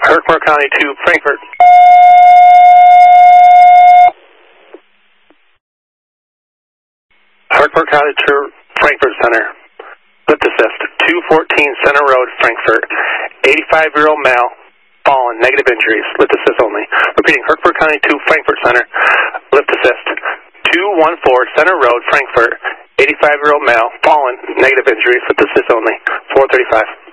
Herkimer County to Frankfort. Herkimer County to Frankfort Center. Lift assist. 214 Center Road, Frankfort. 85-year-old male, fallen, negative injuries. Lift assist only. Repeating, Herkimer County to Frankfort Center. Lift assist. 214 Center Road, Frankfort. 85-year-old male, fallen, negative injuries. Lift assist only. 435.